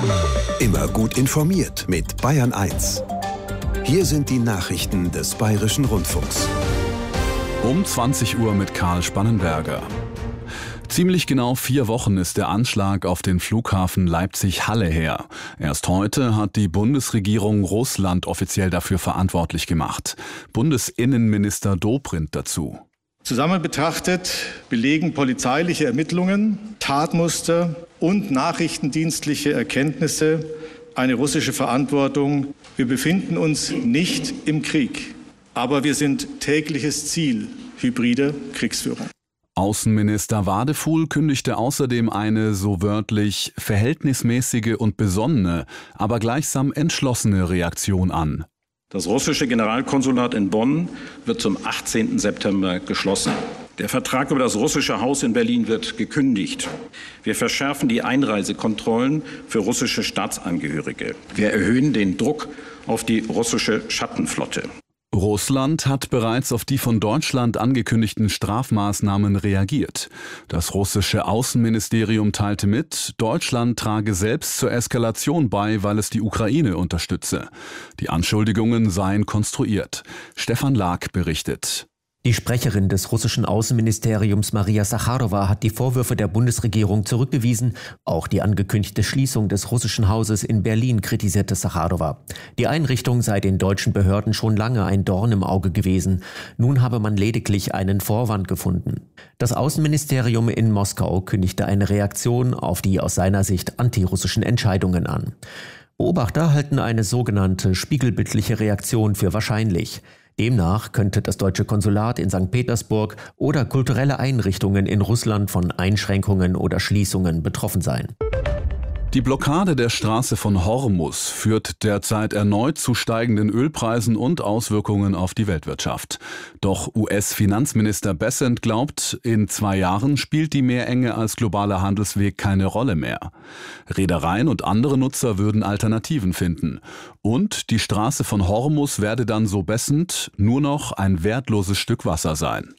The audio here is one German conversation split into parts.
Immer gut informiert mit Bayern 1. Hier sind die Nachrichten des Bayerischen Rundfunks. Um 20 Uhr mit Karl Spannenberger. Ziemlich genau 4 Wochen ist der Anschlag auf den Flughafen Leipzig-Halle her. Erst heute hat die Bundesregierung Russland offiziell dafür verantwortlich gemacht. Bundesinnenminister Dobrindt dazu. Zusammen betrachtet belegen polizeiliche Ermittlungen, Tatmuster und nachrichtendienstliche Erkenntnisse eine russische Verantwortung. Wir befinden uns nicht im Krieg, aber wir sind tägliches Ziel hybrider Kriegsführung. Außenminister Wadefuhl kündigte außerdem eine, so wörtlich, verhältnismäßige und besonnene, aber gleichsam entschlossene Reaktion an. Das russische Generalkonsulat in Bonn wird zum 18. September geschlossen. Der Vertrag über das russische Haus in Berlin wird gekündigt. Wir verschärfen die Einreisekontrollen für russische Staatsangehörige. Wir erhöhen den Druck auf die russische Schattenflotte. Russland hat bereits auf die von Deutschland angekündigten Strafmaßnahmen reagiert. Das russische Außenministerium teilte mit, Deutschland trage selbst zur Eskalation bei, weil es die Ukraine unterstütze. Die Anschuldigungen seien konstruiert. Stefan Lag berichtet. Die Sprecherin des russischen Außenministeriums Maria Sacharowa hat die Vorwürfe der Bundesregierung zurückgewiesen. Auch die angekündigte Schließung des russischen Hauses in Berlin kritisierte Sacharowa. Die Einrichtung sei den deutschen Behörden schon lange ein Dorn im Auge gewesen. Nun habe man lediglich einen Vorwand gefunden. Das Außenministerium in Moskau kündigte eine Reaktion auf die aus seiner Sicht antirussischen Entscheidungen an. Beobachter halten eine sogenannte spiegelbildliche Reaktion für wahrscheinlich. Demnach könnte das deutsche Konsulat in St. Petersburg oder kulturelle Einrichtungen in Russland von Einschränkungen oder Schließungen betroffen sein. Die Blockade der Straße von Hormuz führt derzeit erneut zu steigenden Ölpreisen und Auswirkungen auf die Weltwirtschaft. Doch US-Finanzminister Bessent glaubt, in 2 Jahren spielt die Meerenge als globaler Handelsweg keine Rolle mehr. Reedereien und andere Nutzer würden Alternativen finden. Und die Straße von Hormuz werde dann, so Bessent, nur noch ein wertloses Stück Wasser sein.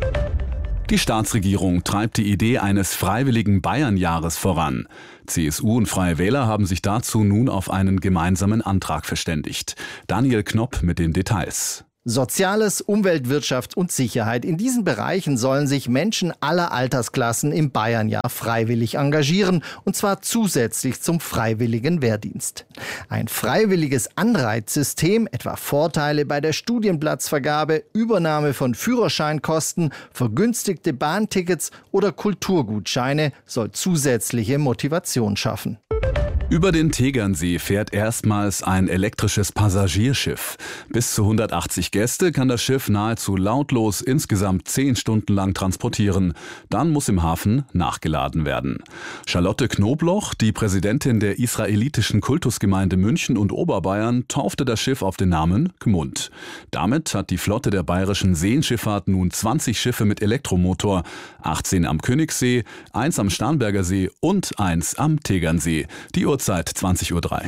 Die Staatsregierung treibt die Idee eines freiwilligen Bayernjahres voran. CSU und Freie Wähler haben sich dazu nun auf einen gemeinsamen Antrag verständigt. Daniel Knopp mit den Details. Soziales, Umwelt, Wirtschaft und Sicherheit. In diesen Bereichen sollen sich Menschen aller Altersklassen im Bayernjahr freiwillig engagieren, und zwar zusätzlich zum freiwilligen Wehrdienst. Ein freiwilliges Anreizsystem, etwa Vorteile bei der Studienplatzvergabe, Übernahme von Führerscheinkosten, vergünstigte Bahntickets oder Kulturgutscheine, soll zusätzliche Motivation schaffen. Über den Tegernsee fährt erstmals ein elektrisches Passagierschiff. Bis zu 180 Gäste kann das Schiff nahezu lautlos insgesamt 10 Stunden lang transportieren. Dann muss im Hafen nachgeladen werden. Charlotte Knobloch, die Präsidentin der israelitischen Kultusgemeinde München und Oberbayern, taufte das Schiff auf den Namen Gmund. Damit hat die Flotte der bayerischen Seenschifffahrt nun 20 Schiffe mit Elektromotor, 18 am Königssee, 1 am Starnberger See und 1 am Tegernsee. Die Uhrzeit 20:03 Uhr.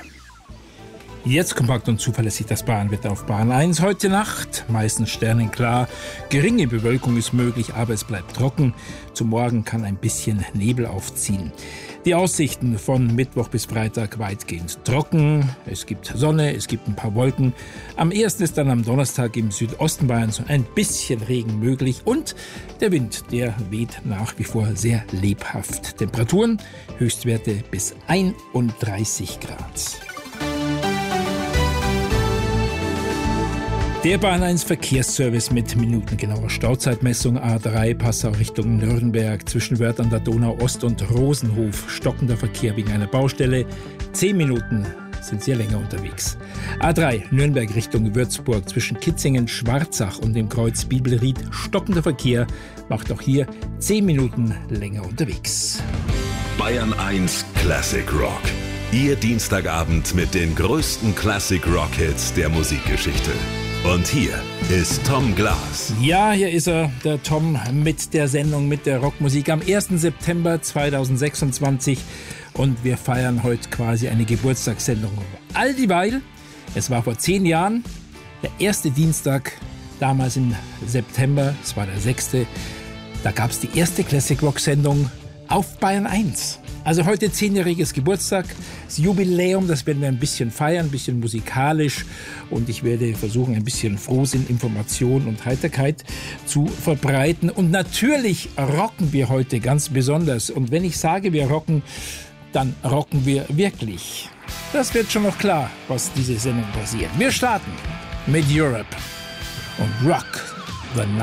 Jetzt kompakt und zuverlässig das Bayernwetter auf Bayern 1. Heute Nacht meistens sternenklar. Geringe Bewölkung ist möglich, aber es bleibt trocken. Zum Morgen kann ein bisschen Nebel aufziehen. Die Aussichten von Mittwoch bis Freitag weitgehend trocken. Es gibt Sonne, es gibt ein paar Wolken. Am ehesten ist dann am Donnerstag im Südosten Bayerns ein bisschen Regen möglich. Und der Wind, der weht nach wie vor sehr lebhaft. Temperaturen, Höchstwerte bis 31 Grad. Der Bayern 1 Verkehrsservice mit minutengenauer Stauzeitmessung. A3 Passau Richtung Nürnberg zwischen Wörth an der Donau Ost und Rosenhof. Stockender Verkehr wegen einer Baustelle. 10 Minuten sind Sie länger unterwegs. A3 Nürnberg Richtung Würzburg zwischen Kitzingen, Schwarzach und dem Kreuz Bibelried. Stockender Verkehr macht auch hier 10 Minuten länger unterwegs. Bayern 1 Classic Rock. Ihr Dienstagabend mit den größten Classic Rock Hits der Musikgeschichte. Und hier ist Tom Glas. Ja, hier ist er, der Tom, mit der Sendung, mit der Rockmusik am 1. September 2026. Und wir feiern heute quasi eine Geburtstagssendung. All dieweil, es war vor 10 Jahren, der erste Dienstag, damals im September, es war der 6. Da gab es die erste Classic Rock Sendung auf Bayern 1. Also heute 10-jähriges Geburtstag, das Jubiläum, das werden wir ein bisschen feiern, ein bisschen musikalisch und ich werde versuchen, ein bisschen Frohsinn, Information und Heiterkeit zu verbreiten. Und natürlich rocken wir heute ganz besonders. Und wenn ich sage, wir rocken, dann rocken wir wirklich. Das wird schon noch klar, was diese Sendung passiert. Wir starten mit Europe und Rock the Night.